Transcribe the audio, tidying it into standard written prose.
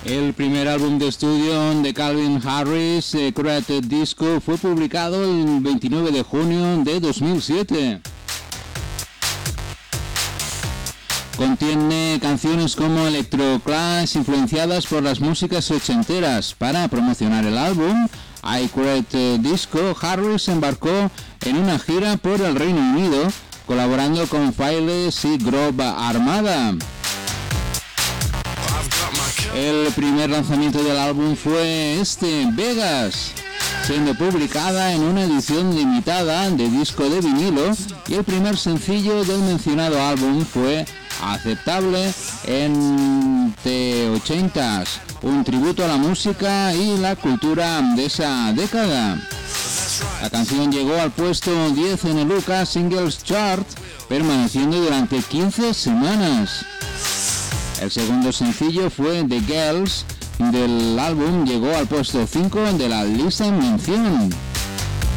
El primer álbum de estudio de Calvin Harris, Created Disco, fue publicado el 29 de junio de 2007. Contiene canciones como electroclash influenciadas por las músicas ochenteras. Para promocionar el álbum, I Created Disco, Harris embarcó en una gira por el Reino Unido, colaborando con Faithless y Groove Armada. El primer lanzamiento del álbum fue Vegas, siendo publicada en una edición limitada de disco de vinilo, y el primer sencillo del mencionado álbum fue Aceptable en The 80s, un tributo a la música y la cultura de esa década. La canción llegó al puesto 10 en el UK Singles Chart, permaneciendo durante 15 semanas. El segundo sencillo fue The Girls del álbum, llegó al puesto 5 de la lista en mención.